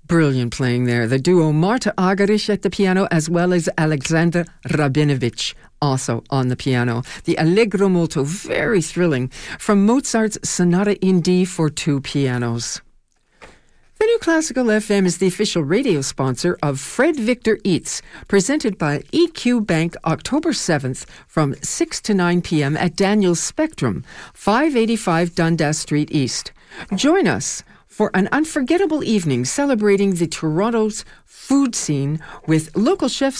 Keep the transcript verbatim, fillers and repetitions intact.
Brilliant playing there. The duo Marta Argerich at the piano, as well as Alexander Rabinovich, also on the piano. The Allegro molto, very thrilling, from Mozart's Sonata in D for two pianos. The New Classical F M is the official radio sponsor of Fred Victor Eats, presented by E Q Bank, October seventh from six to nine p.m. at Daniel's Spectrum, five eighty-five Dundas Street East. Join us for an unforgettable evening celebrating the Toronto's food scene with local chefs